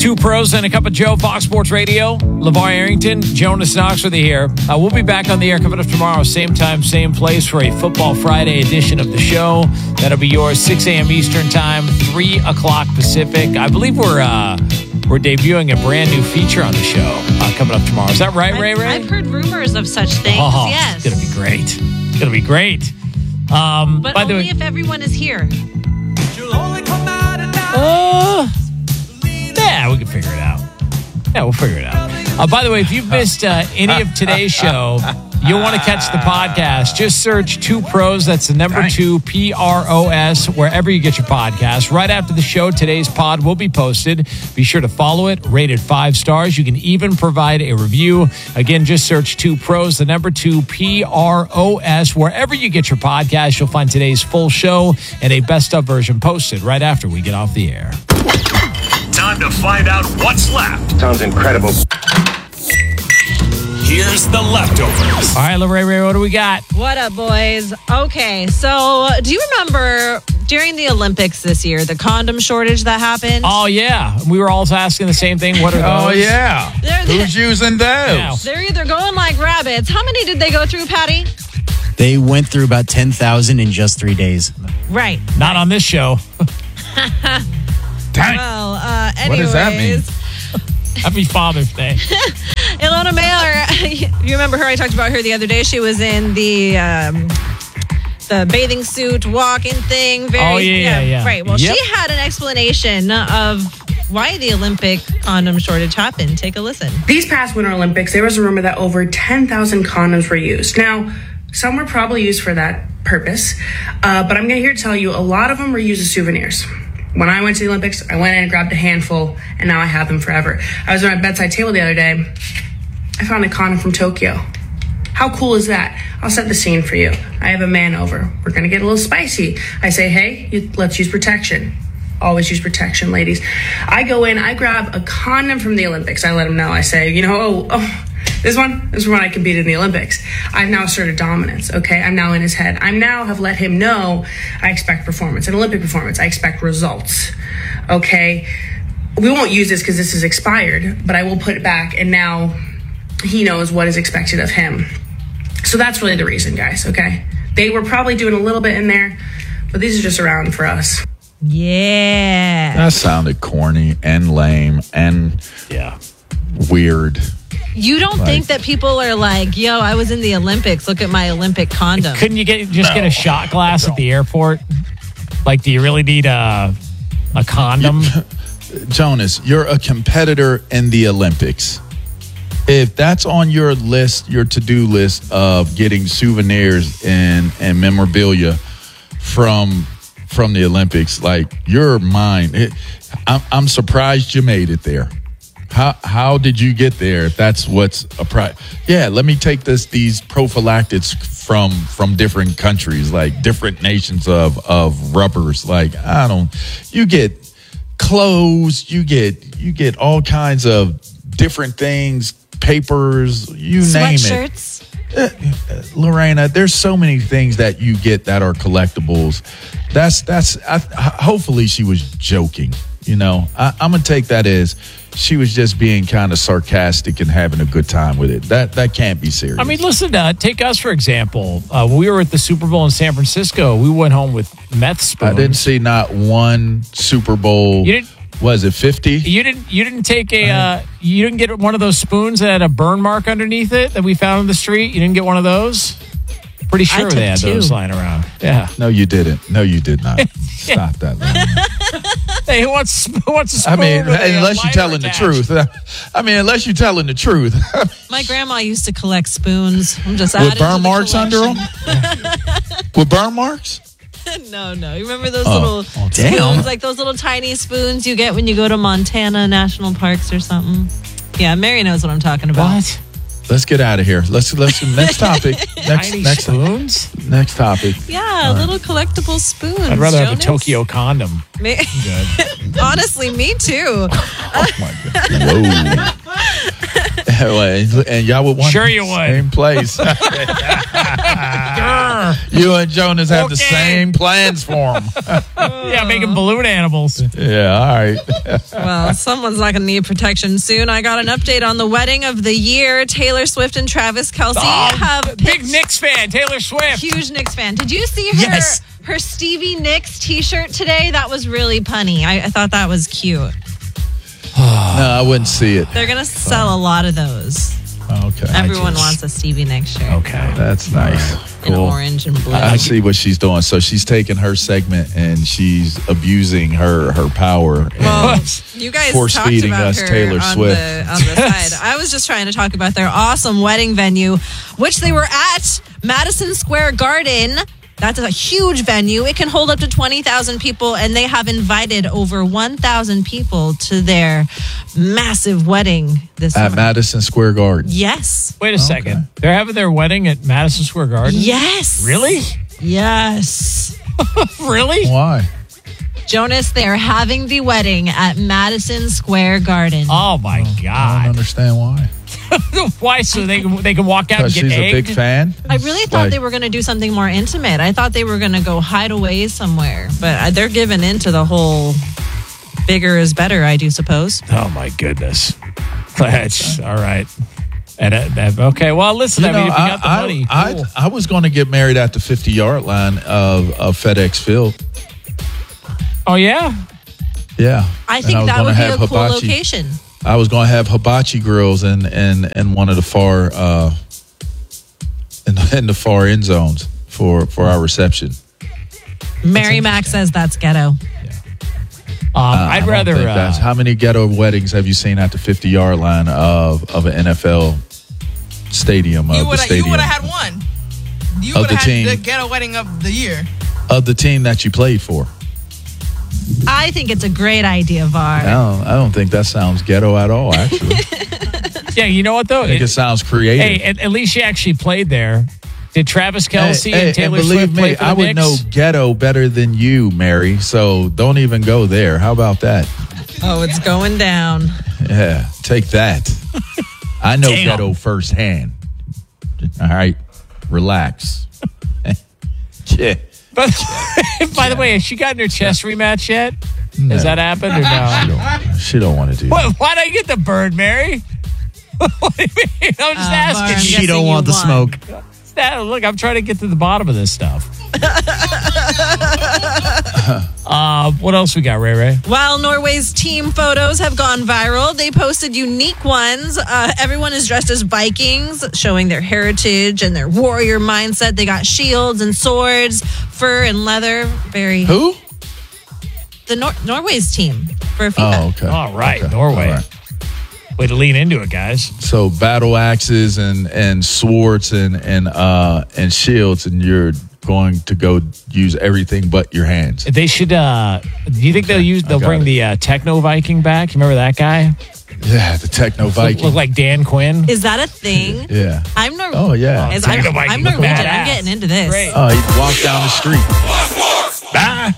Two pros and a cup of Joe, Fox Sports Radio. LeVar Arrington, Jonas Knox with you here. We'll be back on the air coming up tomorrow, same time, same place for a Football Friday edition of the show. That'll be yours, 6 a.m. Eastern time, 3 o'clock Pacific. I believe we're debuting a brand new feature on the show coming up tomorrow. Is that right, Ray? I've heard rumors of such things, yes. It's going to be great. It's going to be great. But only if everyone is here. Yeah, we can figure it out. Yeah, we'll figure it out. By the way, if you've missed any of today's show, you'll want to catch the podcast. Just search Two Pros. That's the number 2, PROS, wherever you get your podcast. Right after the show, today's pod will be posted. Be sure to follow it, rate it 5 stars. You can even provide a review. Again, just search Two Pros, the number 2, PROS. Wherever you get your podcast, you'll find today's full show and a best of version posted right after we get off the air. Time to find out what's left. Sounds incredible. Here's the leftovers. All right, Ray, what do we got? What up, boys? Okay, so do you remember during the Olympics this year, the condom shortage that happened? Oh, yeah. We were all asking the same thing. What are those? Oh, yeah. Who's using those? Yeah. They're either going like rabbits. How many did they go through, Patty? They went through about 10,000 in just 3 days. Right. Not on this show. Dang. Well, anyways. What does that mean? Happy Father's Day. Ilona Mailer, you remember her? I talked about her the other day. She was in the bathing suit walking thing. Yeah. Right. Well, she had an explanation of why the Olympic condom shortage happened. Take a listen. These past Winter Olympics, there was a rumor that over 10,000 condoms were used. Now, some were probably used for that purpose, but I'm here to tell you a lot of them were used as souvenirs. When I went to the Olympics, I went in and grabbed a handful, and now I have them forever. I was on my bedside table the other day. I found a condom from Tokyo. How cool is that? I'll set the scene for you. I have a man over. We're going to get a little spicy. I say, hey, let's use protection. Always use protection, ladies. I go in, I grab a condom from the Olympics. I let him know. I say, this one is when I competed in the Olympics. I've now asserted dominance, okay? I'm now in his head. I now have let him know I expect performance, an Olympic performance. I expect results, okay? We won't use this because this is expired, but I will put it back, and now he knows what is expected of him. So that's really the reason, guys, okay? They were probably doing a little bit in there, but these are just around for us. Yeah. That sounded corny and lame and weird. You don't think that people are like, yo, I was in the Olympics. Look at my Olympic condom. Couldn't you get a shot glass at the airport? Like, do you really need a condom? Jonas, you're a competitor in the Olympics. If that's on your list, your to-do list of getting souvenirs and memorabilia from the Olympics, like, your mind, I'm surprised you made it there. How did you get there if that's what's a prize? Yeah, let me take these prophylactics from different countries, like different nations of rubbers. Like, you get clothes, you get all kinds of different things, papers, you name it. Sweatshirts. Lorena, there's so many things that you get that are collectibles. Hopefully she was joking. I'm going to take that as she was just being kind of sarcastic and having a good time with it. That can't be serious. I mean, listen, take us, for example. When we were at the Super Bowl in San Francisco, we went home with meth spoons. I didn't see not one Super Bowl. You didn't? Was it 50? You didn't take you didn't get one of those spoons that had a burn mark underneath it that we found in the street? You didn't get one of those? Pretty sure they had those lying around. Yeah. No, you didn't. No, you did not. Stop that. Hey, who wants a spoon? I mean, unless you're telling the truth. Unless you're telling the truth. My grandma used to collect spoons. I'm just with burn marks under them? With burn marks? No. You remember those little spoons, like those little tiny spoons you get when you go to Montana National Parks or something? Yeah, Mary knows what I'm talking about. What? Let's get out of here. Let's next topic. Next spoons? Next topic. Yeah, little collectible spoons. I'd rather have a Tokyo condom. Honestly, me too. Oh my God. Whoa. And y'all would want sure you would. same place. sure. You and Jonas have the Okay. same plans for him. Yeah, making balloon animals. Yeah, all right. Well, someone's not going to need protection soon. I got an update on the wedding of the year. Taylor Swift and Travis Kelce have big picked- Knicks fan, Taylor Swift. Huge Knicks fan. Did you see her Yes. her Stevie Nicks T-shirt today? That was really punny. I thought that was cute. No, I wouldn't see it. They're gonna sell a lot of those. Okay. Everyone wants a Stevie Nicks shirt Okay. That's nice. in Cool. orange and blue. I see what she's doing. So she's taking her segment and she's abusing her power. Well, you guys Force talked feeding about us her Taylor on Swift. the side. I was just trying to talk about their awesome wedding venue, which they were at Madison Square Garden. That's a huge venue. It can hold up to 20,000 people, and they have invited over 1,000 people to their massive wedding this At summer. Madison Square Garden. Yes. Wait a second. They're having their wedding at Madison Square Garden? Yes. Really? Yes. Really? Why? Jonas, they're having the wedding at Madison Square Garden. Oh, my I don't God. understand why. Why? So they can walk out and Because get she's a egged? big fan. I really thought Like- they were going to do something more intimate. I thought they were going to go hide away somewhere, but they're giving into the whole bigger is better, I do suppose. Oh, my goodness. That's all right. And okay, well, listen, I mean, if you got the money, cool. I was going to get married at the 50-yard line of FedEx Field. Oh, yeah? Yeah. I And think was that gonna would be have a cool hibachi. location. I was going to have hibachi grills in one of the far in the far end zones for our reception. Mary Mac says that's ghetto. I'd I don't rather. think that's how many ghetto weddings have you seen at the 50-yard line of an NFL stadium? You of the would stadium have had one. You Of would the have team. had the ghetto wedding of the year. of the team that you played for. I think it's a great idea, Var. I don't think that sounds ghetto at all. Actually, yeah, you know what though? I think it sounds creative. Hey, at least she actually played there. Did Travis Kelce and Taylor believe Swift play me, for the I would Knicks? know ghetto better than you, Mary. So don't even go there. How about that? Oh, it's going down. Yeah, take that. I know Damn. ghetto firsthand. All right, relax. Yeah. But by the way, has she gotten her chest rematch yet? Has that happened or no? She don't want to do that. Why'd I get the bird, Mary? What do you mean? I'm just asking. Barb, She guessing don't you want the won. smoke. Look, I'm trying to get to the bottom of this stuff. What else we got, Ray Ray? While Norway's team photos have gone viral, they posted unique ones. Everyone is dressed as Vikings, showing their heritage and their warrior mindset. They got shields and swords, fur and leather. Very Who? the Norway's team for FIFA. Oh, okay. All right, Okay. Norway. All right. Way to lean into it, guys. So battle axes and swords and shields, and you're going to go use everything but your hands. They should. Do you think they'll got bring it. the Techno Viking back? You remember that guy? Yeah, the Techno Viking. Look like Dan Quinn. Is that a thing? Yeah. I'm Oh, yeah. I'm Techno Viking I'm look Norwegian. badass. I'm getting into this. Great. Oh, he walked down the street.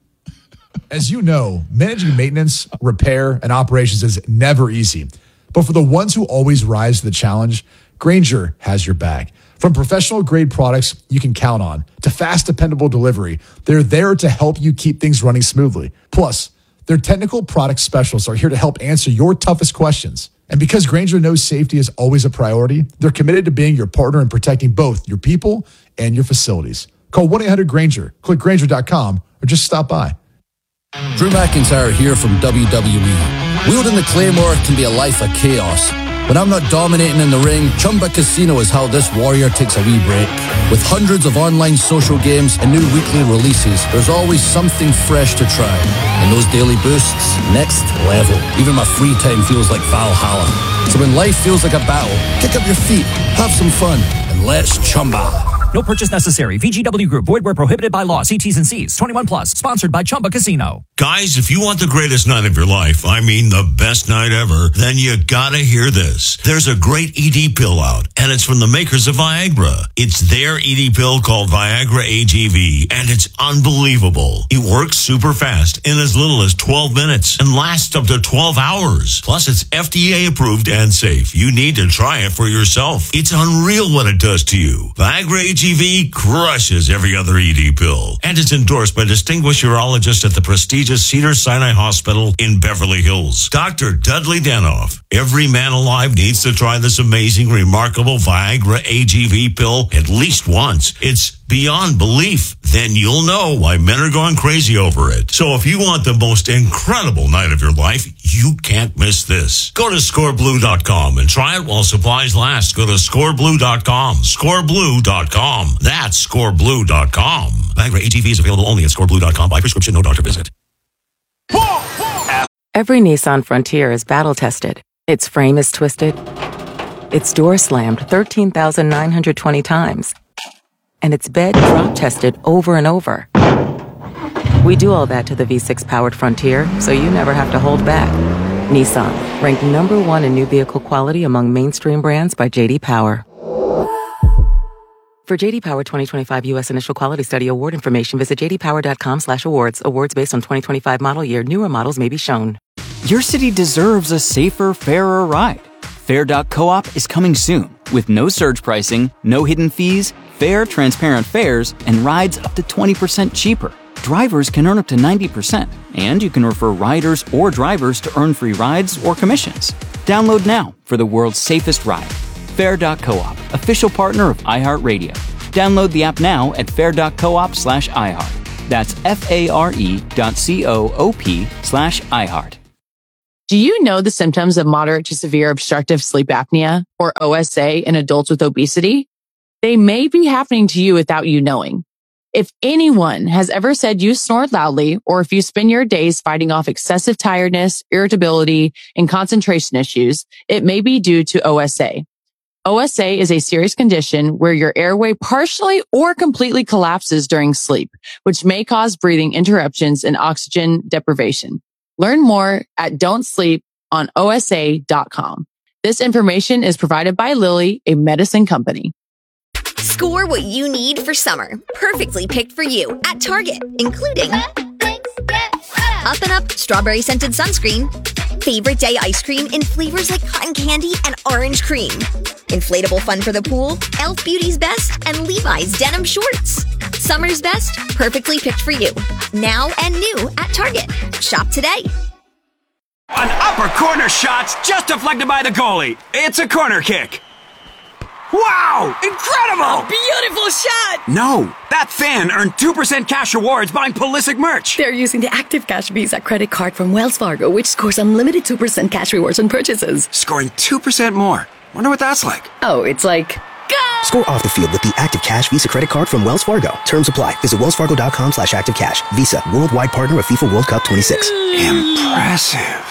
As you know, managing maintenance, repair, and operations is never easy. But for the ones who always rise to the challenge, Grainger has your back. From professional grade products you can count on to fast, dependable delivery, they're there to help you keep things running smoothly. Plus, their technical product specialists are here to help answer your toughest questions. And because Grainger knows safety is always a priority, they're committed to being your partner in protecting both your people and your facilities. Call 1-800-GRAINGER, click Grainger.com, or just stop by. Drew McIntyre here from WWE. Wielding the Claymore can be a life of chaos. When I'm not dominating in the ring, Chumba Casino is how this warrior takes a wee break. With hundreds of online social games and new weekly releases, there's always something fresh to try. And those daily boosts, next level. Even my free time feels like Valhalla. So when life feels like a battle, kick up your feet, have some fun, and let's Chumba. No purchase necessary. VGW Group. Void where prohibited by law. See T's and C's. 21 plus. Sponsored by Chumba Casino. Guys, if you want the greatest night of your life, I mean the best night ever, then you gotta hear this. There's a great ED pill out, and it's from the makers of Viagra. It's their ED pill called Viagra AGV, and it's unbelievable. It works super fast in as little as 12 minutes and lasts up to 12 hours. Plus, it's FDA approved and safe. You need to try it for yourself. It's unreal what it does to you. Viagra AGV AGV crushes every other ED pill. And it's endorsed by distinguished urologists at the prestigious Cedars-Sinai Hospital in Beverly Hills. Dr. Dudley Danoff. Every man alive needs to try this amazing, remarkable Viagra AGV pill at least once. It's beyond belief. Then you'll know why men are going crazy over it. So if you want the most incredible night of your life, you can't miss this. Go to scoreblue.com and try it while supplies last. Go to scoreblue.com. Scoreblue.com. That's scoreblue.com. Viagra AGV is available only at scoreblue.com by prescription, no doctor visit. Every Nissan Frontier is battle-tested. Its frame is twisted. Its door slammed 13,920 times. And its bed drop-tested over and over. We do all that to the V6-powered Frontier, so you never have to hold back. Nissan, ranked #1 in new vehicle quality among mainstream brands by J.D. Power. For J.D. Power 2025 U.S. Initial Quality Study award information, visit jdpower.com/awards. Awards based on 2025 model year. Newer models may be shown. Your city deserves a safer, fairer ride. Fair.coop is coming soon with no surge pricing, no hidden fees, fair, transparent fares, and rides up to 20% cheaper. Drivers can earn up to 90%, and you can refer riders or drivers to earn free rides or commissions. Download now for the world's safest ride. Fair.coop, official partner of iHeartRadio. Download the app now at fair.coop/iHeart. That's FARE.coop/iHeart. Do you know the symptoms of moderate to severe obstructive sleep apnea, or OSA, in adults with obesity? They may be happening to you without you knowing. If anyone has ever said you snore loudly, or if you spend your days fighting off excessive tiredness, irritability, and concentration issues, it may be due to OSA. OSA is a serious condition where your airway partially or completely collapses during sleep, which may cause breathing interruptions and oxygen deprivation. Learn more at don'tsleeponosa.com. This information is provided by Lilly, a medicine company. Score what you need for summer, perfectly picked for you at Target, including Up and Up strawberry scented sunscreen, favorite day ice cream in flavors like cotton candy and orange cream, inflatable fun for the pool, Elf Beauty's Best, and Levi's denim shorts. Summer's best, perfectly picked for you. Now and new at Target. Shop today. An upper corner shot's just deflected by the goalie. It's a corner kick. Wow! Incredible! A beautiful shot! No, that fan earned 2% cash rewards buying Pulisic merch. They're using the Active Cash Visa credit card from Wells Fargo, which scores unlimited 2% cash rewards on purchases. Scoring 2% more. Wonder what that's like. Oh, it's like... Go! Score off the field with the Active Cash Visa credit card from Wells Fargo. Terms apply. Visit wellsfargo.com/activecash. Visa, worldwide partner of FIFA World Cup 26. Impressive.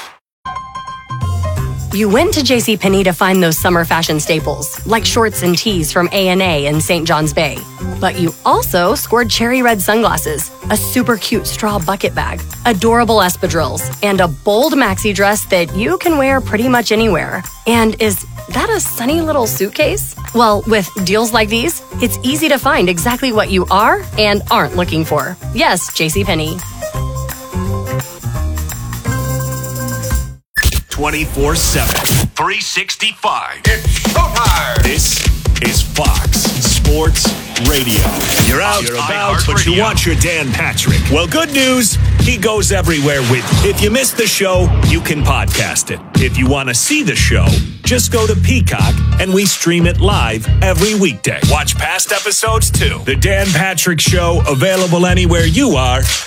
You went to JCPenney to find those summer fashion staples, like shorts and tees from A&A and St. John's Bay. But you also scored cherry red sunglasses, a super cute straw bucket bag, adorable espadrilles, and a bold maxi dress that you can wear pretty much anywhere. And is that a sunny little suitcase? Well, with deals like these, it's easy to find exactly what you are and aren't looking for. Yes, JCPenney. 24/7, 365. It's showtime. This is Fox Sports Radio. You're out, but you want your Dan Patrick. Well, good news, he goes everywhere with you. If you missed the show, you can podcast it. If you want to see the show, just go to Peacock and we stream it live every weekday. Watch past episodes too. The Dan Patrick Show, available anywhere you are.